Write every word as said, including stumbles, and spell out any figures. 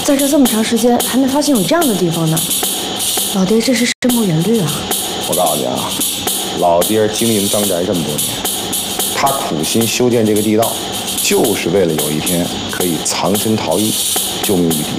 在这这么长时间，还没发现有这样的地方呢。老爹这是深谋远虑啊！ 我告诉你啊，老爹经营张宅这么多年，他苦心修建这个地道，就是为了有一天可以藏身逃逸，救命于敌